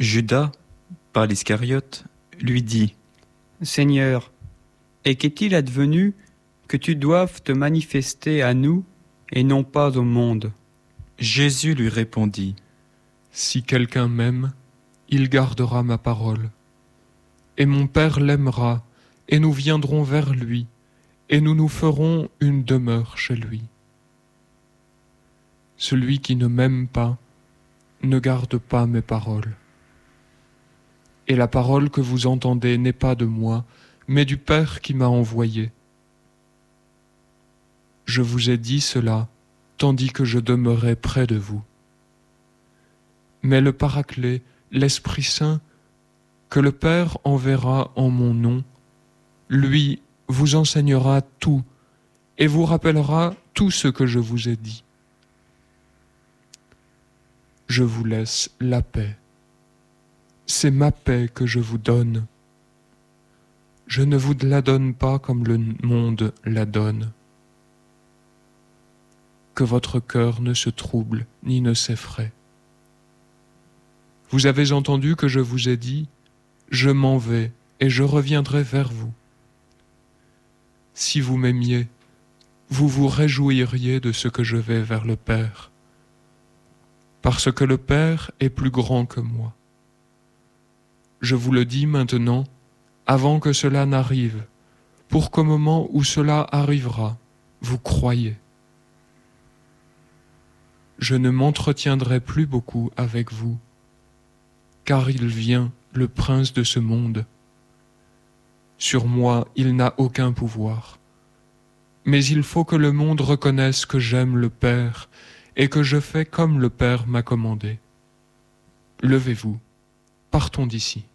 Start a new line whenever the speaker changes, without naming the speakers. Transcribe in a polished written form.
Judas, par l'Iscariote, lui dit :
Seigneur, et qu'est-il advenu que tu doives te manifester à nous et non pas au monde ?
Jésus lui répondit :
Si quelqu'un m'aime, il gardera ma parole. Et mon Père l'aimera, et nous viendrons vers lui, et nous nous ferons une demeure chez lui. Celui qui ne m'aime pas ne garde pas mes paroles. Et la parole que vous entendez n'est pas de moi, mais du Père qui m'a envoyé. Je vous ai dit cela, tandis que je demeurais près de vous. Mais le Paraclet, l'Esprit Saint, que le Père enverra en mon nom, lui vous enseignera tout et vous rappellera tout ce que je vous ai dit. Je vous laisse la paix. C'est ma paix que je vous donne. Je ne vous la donne pas comme le monde la donne. Que votre cœur ne se trouble ni ne s'effraie. Vous avez entendu que je vous ai dit : je m'en vais et je reviendrai vers vous. Si vous m'aimiez, vous vous réjouiriez de ce que je vais vers le Père, parce que le Père est plus grand que moi. Je vous le dis maintenant, avant que cela n'arrive, pour qu'au moment où cela arrivera, vous croyiez. Je ne m'entretiendrai plus beaucoup avec vous, car il vient, le prince de ce monde. Sur moi, il n'a aucun pouvoir. Mais il faut que le monde reconnaisse que j'aime le Père et que je fais comme le Père m'a commandé. Levez-vous, partons d'ici.